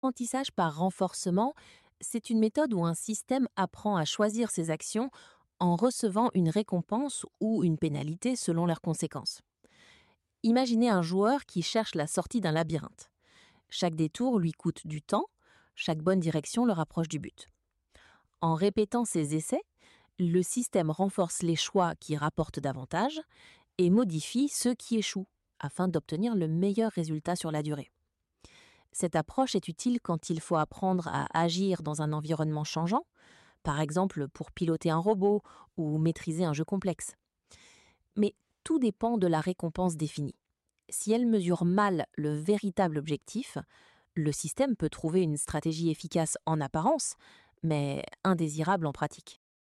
L'apprentissage par renforcement, c'est une méthode où un système apprend à choisir ses actions en recevant une récompense ou une pénalité selon leurs conséquences. Imaginez un joueur qui cherche la sortie d'un labyrinthe. Chaque détour lui coûte du temps, chaque bonne direction le rapproche du but. En répétant ces essais, le système renforce les choix qui rapportent davantage et modifie ceux qui échouent, afin d'obtenir le meilleur résultat sur la durée. Cette approche est utile quand il faut apprendre à agir dans un environnement changeant, par exemple pour piloter un robot ou maîtriser un jeu complexe. Mais tout dépend de la récompense définie. Si elle mesure mal le véritable objectif, le système peut trouver une stratégie efficace en apparence, mais indésirable en pratique.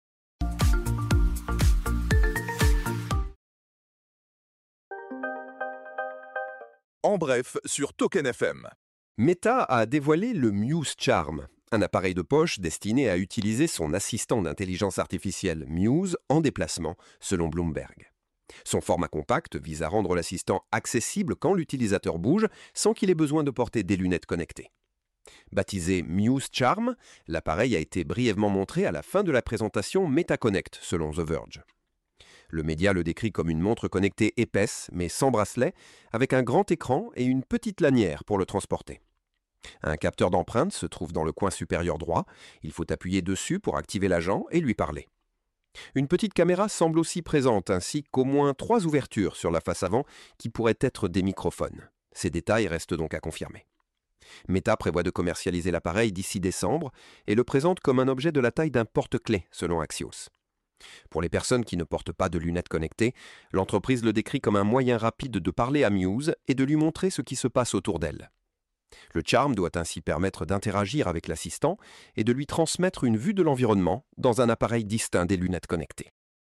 En bref, sur Token FM. Meta a dévoilé le Muse Charm, un appareil de poche destiné à utiliser son assistant d'intelligence artificielle Muse en déplacement, selon Bloomberg. Son format compact vise à rendre l'assistant accessible quand l'utilisateur bouge sans qu'il ait besoin de porter des lunettes connectées. Baptisé Muse Charm, l'appareil a été brièvement montré à la fin de la présentation MetaConnect, selon The Verge. Le média le décrit comme une montre connectée épaisse, mais sans bracelet, avec un grand écran et une petite lanière pour le transporter. Un capteur d'empreinte se trouve dans le coin supérieur droit. Il faut appuyer dessus pour activer l'agent et lui parler. Une petite caméra semble aussi présente, ainsi qu'au moins 3 ouvertures sur la face avant qui pourraient être des microphones. Ces détails restent donc à confirmer. Meta prévoit de commercialiser l'appareil d'ici décembre et le présente comme un objet de la taille d'un porte-clés, selon Axios. Pour les personnes qui ne portent pas de lunettes connectées, l'entreprise le décrit comme un moyen rapide de parler à Muse et de lui montrer ce qui se passe autour d'elle. Le Charm doit ainsi permettre d'interagir avec l'assistant et de lui transmettre une vue de l'environnement dans un appareil distinct des lunettes connectées.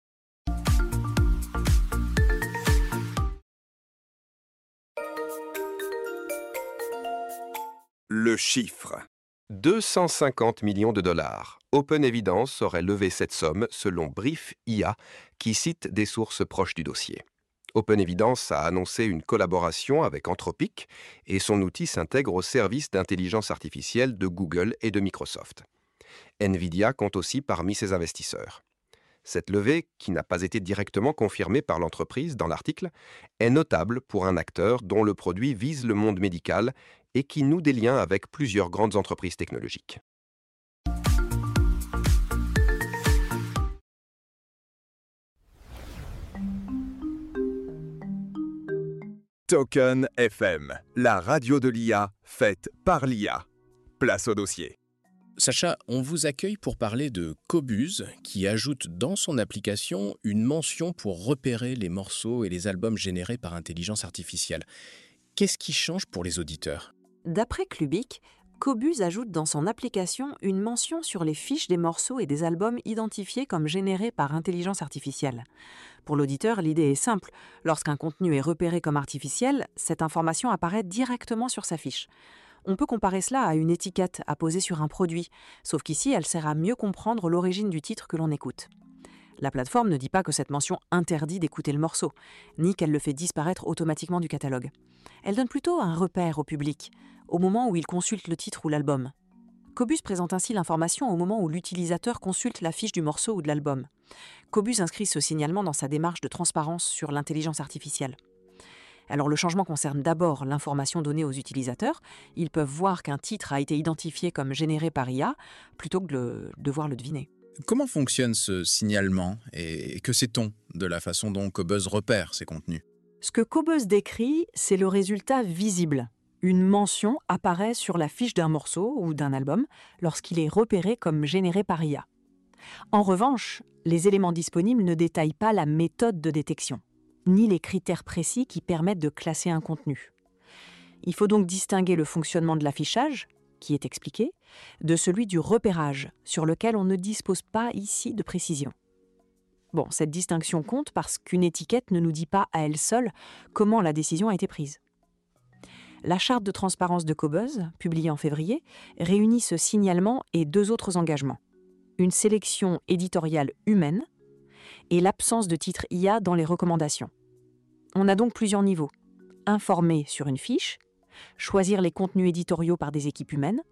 Le chiffre. 250 millions de dollars. OpenEvidence aurait levé cette somme selon Brief IA, qui cite des sources proches du dossier. OpenEvidence a annoncé une collaboration avec Anthropic et son outil s'intègre au service d'intelligence artificielle de Google et de Microsoft. Nvidia compte aussi parmi ses investisseurs. Cette levée, qui n'a pas été directement confirmée par l'entreprise dans l'article, est notable pour un acteur dont le produit vise le monde médical et qui noue des liens avec plusieurs grandes entreprises technologiques. Token FM, la radio de l'IA faite par l'IA. Place au dossier. Sacha, on vous accueille pour parler de Qobuz, qui ajoute dans son application une mention pour repérer les morceaux et les albums générés par intelligence artificielle. Qu'est-ce qui change pour les auditeurs ? D'après Clubic, Qobuz ajoute dans son application une mention sur les fiches des morceaux et des albums identifiés comme générés par intelligence artificielle. Pour l'auditeur, l'idée est simple. Lorsqu'un contenu est repéré comme artificiel, cette information apparaît directement sur sa fiche. On peut comparer cela à une étiquette à poser sur un produit, sauf qu'ici, elle sert à mieux comprendre l'origine du titre que l'on écoute. La plateforme ne dit pas que cette mention interdit d'écouter le morceau, ni qu'elle le fait disparaître automatiquement du catalogue. Elle donne plutôt un repère au public, au moment où il consulte le titre ou l'album. Qobuz présente ainsi l'information au moment où l'utilisateur consulte la fiche du morceau ou de l'album. Qobuz inscrit ce signalement dans sa démarche de transparence sur l'intelligence artificielle. Alors le changement concerne d'abord l'information donnée aux utilisateurs. Ils peuvent voir qu'un titre a été identifié comme généré par IA, plutôt que de devoir le deviner. Comment fonctionne ce signalement et que sait-on de la façon dont Qobuz repère ces contenus ? Ce que Qobuz décrit, c'est le résultat visible. Une mention apparaît sur la fiche d'un morceau ou d'un album lorsqu'il est repéré comme généré par IA. En revanche, les éléments disponibles ne détaillent pas la méthode de détection, ni les critères précis qui permettent de classer un contenu. Il faut donc distinguer le fonctionnement de l'affichage, qui est expliqué, de celui du repérage, sur lequel on ne dispose pas ici de précision. Bon, cette distinction compte parce qu'une étiquette ne nous dit pas à elle seule comment la décision a été prise. La charte de transparence de Qobuz, publiée en février, réunit ce signalement et 2 autres engagements. Une sélection éditoriale humaine et l'absence de titre IA dans les recommandations. On a donc plusieurs niveaux. Informer sur une fiche, Choisir les contenus éditoriaux par des équipes humaines,